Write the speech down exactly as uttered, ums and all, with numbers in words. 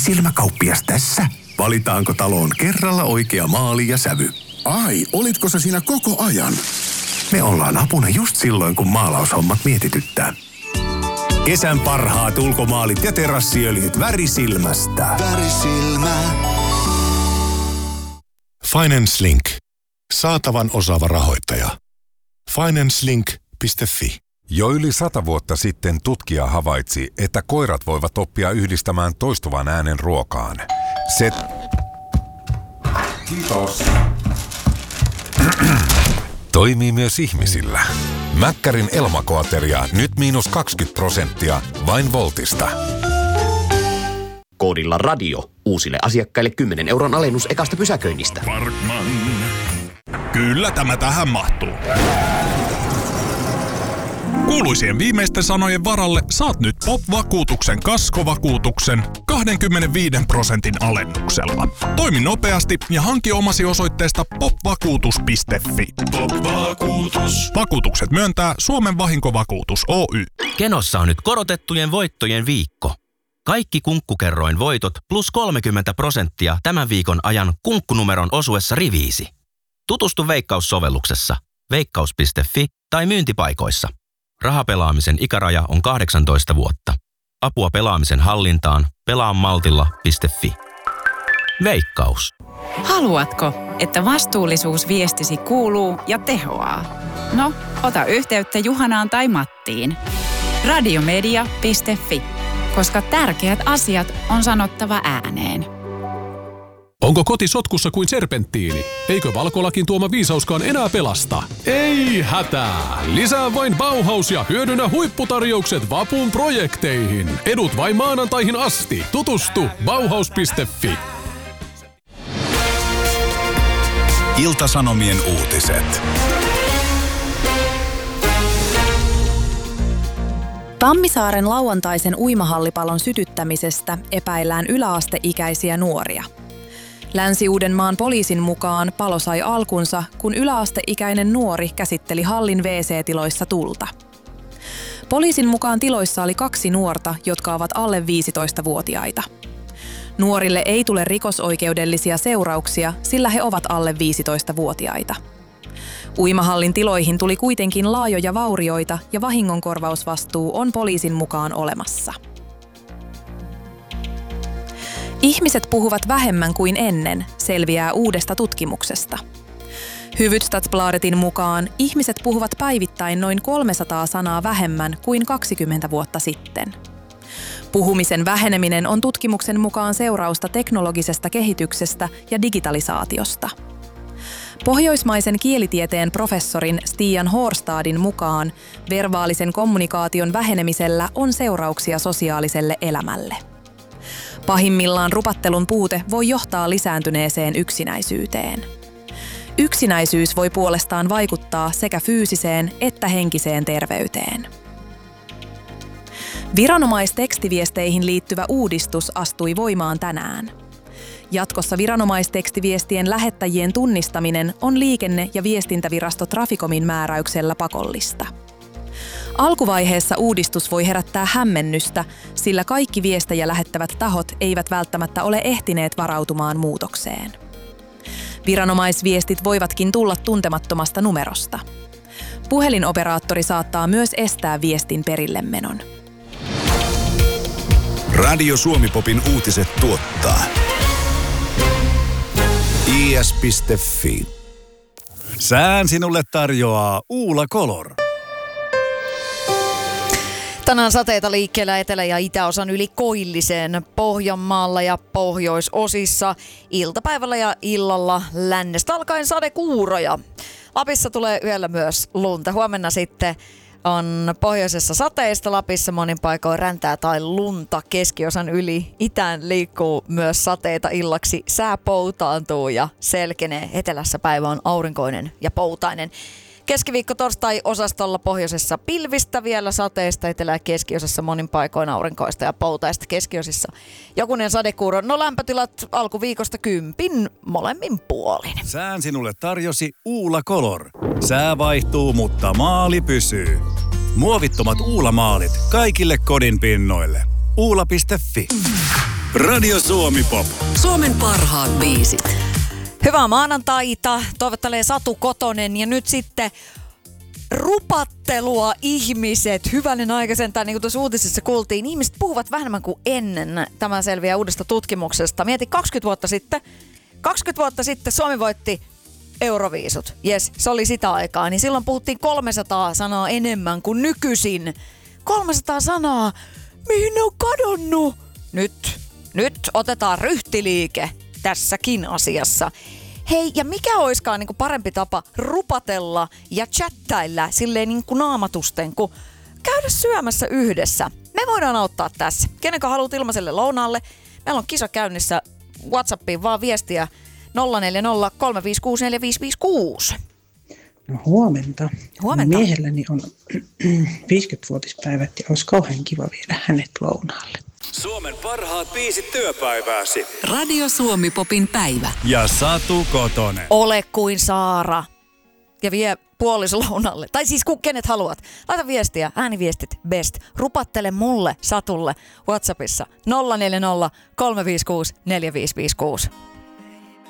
Värisilmäkauppias tässä. Valitaanko taloon kerralla oikea maali ja sävy? Ai, olitko sä siinä koko ajan? Me ollaan apuna just silloin, kun maalaushommat mietityttää. Kesän parhaat ulkomaalit ja terassiöljyt Värisilmästä. Värisilmä. Finance Link. Saatavan osaava rahoittaja. finance link piste fi. Jo yli sata vuotta sitten tutkija havaitsi, että koirat voivat oppia yhdistämään toistuvan äänen ruokaan. Se... Kiitos. Toimii myös ihmisillä. Mäkkärin Elmakoateria nyt miinus kaksikymmentä prosenttia vain Voltista. Koodilla radio uusille asiakkaille kymmenen euron alennus ekasta pysäköinnistä. Parkman. Kyllä tämä tähän mahtuu. Kuuluisien viimeisten sanojen varalle saat nyt Pop-vakuutuksen kaskovakuutuksen kaksikymmentäviisi prosentin alennuksella. Toimi nopeasti ja hanki omasi osoitteesta popvakuutus piste fi. Pop-vakuutus. Vakuutukset myöntää Suomen Vahinkovakuutus Oy. Kenossa on nyt korotettujen voittojen viikko. Kaikki kunkkukerroin voitot plus kolmekymmentä prosenttia tämän viikon ajan kunkkunumeron osuessa riviisi. Tutustu Veikkaus-sovelluksessa veikkaus piste fi tai myyntipaikoissa. Rahapelaamisen ikäraja on kahdeksantoista vuotta. Apua pelaamisen hallintaan pelaa maltilla piste fi. Veikkaus. Haluatko, että vastuullisuusviestisi kuuluu ja tehoaa? No, ota yhteyttä Juhanaan tai Mattiin. radiomedia piste fi, koska tärkeät asiat on sanottava ääneen. Onko koti sotkussa kuin serpenttiini? Eikö Valkolakin tuoma viisauskaan enää pelasta? Ei hätää! Lisää vain Bauhaus ja hyödynnä huipputarjoukset vapun projekteihin. Edut vain maanantaihin asti. Tutustu bauhaus piste fi. Ilta-Sanomien uutiset. Tammisaaren lauantaisen uimahallipalon sytyttämisestä epäillään yläasteikäisiä nuoria. Länsi-Uudenmaan poliisin mukaan palo sai alkunsa, kun yläasteikäinen nuori käsitteli hallin wee see-tiloissa tulta. Poliisin mukaan tiloissa oli kaksi nuorta, jotka ovat alle viisitoistavuotiaita. Nuorille ei tule rikosoikeudellisia seurauksia, sillä he ovat alle viisitoistavuotiaita. Uimahallin tiloihin tuli kuitenkin laajoja vaurioita ja vahingonkorvausvastuu on poliisin mukaan olemassa. Ihmiset puhuvat vähemmän kuin ennen, selviää uudesta tutkimuksesta. Hufvudstadsbladetin mukaan ihmiset puhuvat päivittäin noin kolmesataa sanaa vähemmän kuin kaksikymmentä vuotta sitten. Puhumisen väheneminen on tutkimuksen mukaan seurausta teknologisesta kehityksestä ja digitalisaatiosta. Pohjoismaisen kielitieteen professorin Stian Hårstadin mukaan verbaalisen kommunikaation vähenemisellä on seurauksia sosiaaliselle elämälle. Pahimmillaan rupattelun puute voi johtaa lisääntyneeseen yksinäisyyteen. Yksinäisyys voi puolestaan vaikuttaa sekä fyysiseen että henkiseen terveyteen. Viranomaistekstiviesteihin liittyvä uudistus astui voimaan tänään. Jatkossa viranomaistekstiviestien lähettäjien tunnistaminen on Liikenne- ja viestintävirasto Traficomin määräyksellä pakollista. Alkuvaiheessa uudistus voi herättää hämmennystä, sillä kaikki viestejä lähettävät tahot eivät välttämättä ole ehtineet varautumaan muutokseen. Viranomaisviestit voivatkin tulla tuntemattomasta numerosta. Puhelinoperaattori saattaa myös estää viestin perillemenon. Radio Suomi-popin uutiset tuottaa i s piste fi. Sään sinulle tarjoaa Uula Color. Tänään sateita liikkeellä etelä- ja itäosan yli koilliseen Pohjanmaalla ja pohjoisosissa. Iltapäivällä ja illalla lännestä alkaen sadekuuroja. Lapissa tulee yöllä myös lunta. Huomenna sitten on pohjoisessa sateista, Lapissa monin paikoin räntää tai lunta. Keskiosan yli itään liikkuu myös sateita illaksi. Sää poutaantuu ja selkenee. Etelässä päivä on aurinkoinen ja poutainen. Keskiviikko torstai osastolla pohjoisessa pilvistä, vielä sateista, etelä- ja keskiosassa monin paikoin aurinkoista ja poutaista, keskiosissa jokunen sadekuuro. No lämpötilat alkuviikosta kympin molemmin puolin. Sään sinulle tarjosi Uula Color. Sää vaihtuu, mutta maali pysyy. Muovittomat Uula-maalit kaikille kodin pinnoille. Uula piste fi. Radio Suomi Pop. Suomen parhaat biisit. Hyvää maanantaita, toivottelee Satu Kotonen ja nyt sitten rupattelua ihmiset. Hyvänen aika sentään, niin kuin tuossa uutisissa kuultiin, ihmiset puhuvat vähemmän kuin ennen. Tämä selviää uudesta tutkimuksesta. Mieti kaksikymmentä vuotta sitten. kaksikymmentä vuotta sitten Suomi voitti Euroviisut. Jes, se oli sitä aikaa. Niin silloin puhuttiin kolmesataa sanaa enemmän kuin nykyisin. kolmesataa sanaa. Mihin ne on kadonnut? Nyt, nyt otetaan ryhtiliike tässäkin asiassa. Hei, ja mikä oiskaan niin kuin parempi tapa rupatella ja chattailla silleen niin kuin naamatusten, kun käydä syömässä yhdessä. Me voidaan auttaa tässä. Kenenkä haluat ilmaiselle lounaalle? Meillä on kisa käynnissä. WhatsAppiin vaan viestiä nolla neljä nolla kolme viisi kuusi neljä viisi viisi kuusi. No huomenta. Huomenta. Miehelläni on viisikymmenvuotispäivät ja olisi kauhean kiva viedä hänet lounaalle. Suomen parhaat biisit työpäivääsi. Radio Suomi Popin päivä. Ja Satu Kotonen. Ole kuin Saara. Ja vie puoliso lounalle. Tai siis ku, kenet haluat. Laita viestiä, ääniviestit best. Rupattele mulle, Satulle, WhatsAppissa nolla neljä nolla kolme viisi kuusi neljä viisi viisi kuusi.